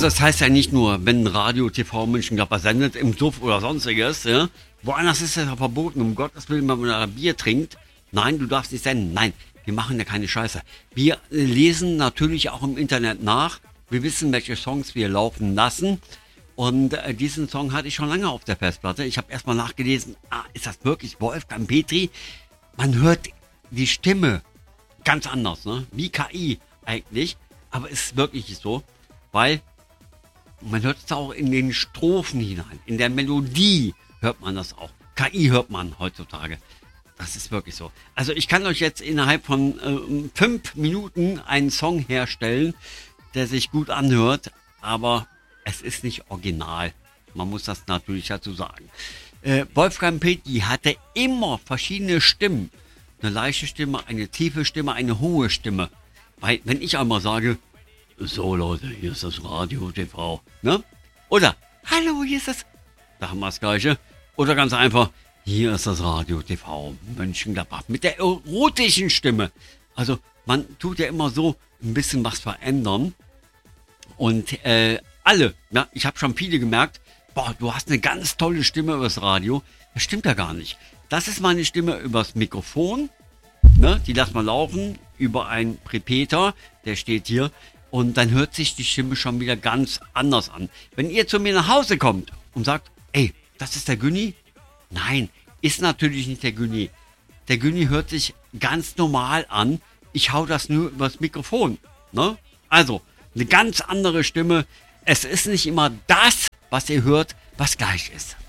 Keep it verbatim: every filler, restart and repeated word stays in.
Also das heißt ja nicht nur, wenn Radio, T V Mönchengladbach sendet, im Suff oder sonstiges, ja. Woanders ist es ja verboten, um Gottes Willen, wenn man ein Bier trinkt. Nein, du darfst nicht senden. Nein, wir machen ja keine Scheiße. Wir lesen natürlich auch im Internet nach. Wir wissen, welche Songs wir laufen lassen. Und äh, diesen Song hatte ich schon lange auf der Festplatte. Ich habe erstmal nachgelesen, ah, ist das wirklich Wolfgang Petri? Man hört die Stimme ganz anders, ne? Wie K I eigentlich. Aber es ist wirklich so, weil man hört es auch in den Strophen hinein. In der Melodie hört man das auch. K I hört man heutzutage. Das ist wirklich so. Also ich kann euch jetzt innerhalb von äh, fünf Minuten einen Song herstellen, der sich gut anhört, aber es ist nicht original. Man muss das natürlich dazu sagen. Äh, Wolfgang Petri hatte immer verschiedene Stimmen. Eine leichte Stimme, eine tiefe Stimme, eine hohe Stimme. Weil, wenn ich einmal sage, so Leute, hier ist das Radio T V, ne? Oder, hallo, hier ist das, da haben wir das Gleiche. Oder ganz einfach, hier ist das Radio T V Mönchengladbach mit der erotischen Stimme. Also, man tut ja immer so ein bisschen was verändern. Und äh, alle, ja, ich habe schon viele gemerkt, boah, du hast eine ganz tolle Stimme übers Radio. Das stimmt ja gar nicht. Das ist meine Stimme übers Mikrofon, ne? Die lassen wir laufen über einen Prepeter, der steht hier. Und dann hört sich die Stimme schon wieder ganz anders an. Wenn ihr zu mir nach Hause kommt und sagt, ey, das ist der Günni? Nein, ist natürlich nicht der Günni. Der Günni hört sich ganz normal an. Ich hau das nur übers Mikrofon, ne? Also, eine ganz andere Stimme. Es ist nicht immer das, was ihr hört, was gleich ist.